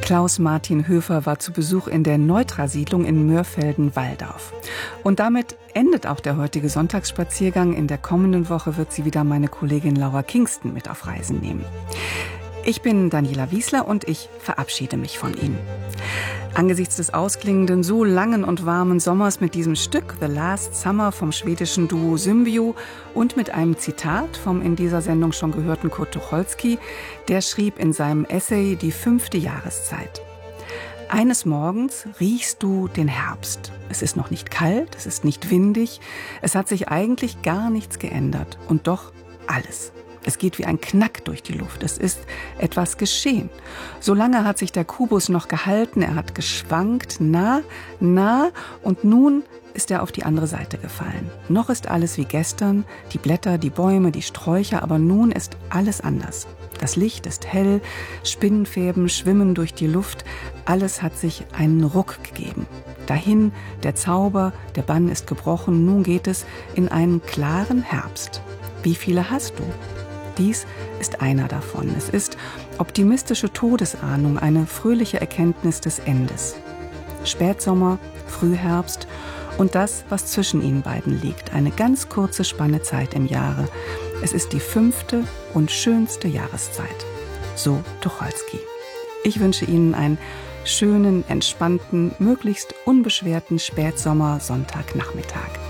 Klaus-Martin Höfer war zu Besuch in der Neutra-Siedlung in Mörfelden-Walldorf. Und damit endet auch der heutige Sonntagsspaziergang. In der kommenden Woche wird sie wieder meine Kollegin Laura Kingston mit auf Reisen nehmen. Ich bin Daniela Wiesler und ich verabschiede mich von Ihnen. Angesichts des ausklingenden, so langen und warmen Sommers mit diesem Stück The Last Summer vom schwedischen Duo Symbio und mit einem Zitat vom in dieser Sendung schon gehörten Kurt Tucholsky, der schrieb in seinem Essay Die 5. Jahreszeit. Eines Morgens riechst du den Herbst. Es ist noch nicht kalt, es ist nicht windig, es hat sich eigentlich gar nichts geändert und doch alles. Es geht wie ein Knack durch die Luft. Es ist etwas geschehen. Solange hat sich der Kubus noch gehalten, er hat geschwankt, nah, und nun ist er auf die andere Seite gefallen. Noch ist alles wie gestern, die Blätter, die Bäume, die Sträucher, aber nun ist alles anders. Das Licht ist hell, Spinnenfäden schwimmen durch die Luft, alles hat sich einen Ruck gegeben. Dahin, der Zauber, der Bann ist gebrochen, nun geht es in einen klaren Herbst. Wie viele hast du? Dies ist einer davon. Es ist optimistische Todesahnung, eine fröhliche Erkenntnis des Endes. Spätsommer, Frühherbst und das, was zwischen ihnen beiden liegt. Eine ganz kurze Spanne Zeit im Jahre. Es ist die 5. und schönste Jahreszeit. So Tucholsky. Ich wünsche Ihnen einen schönen, entspannten, möglichst unbeschwerten Spätsommer-Sonntagnachmittag.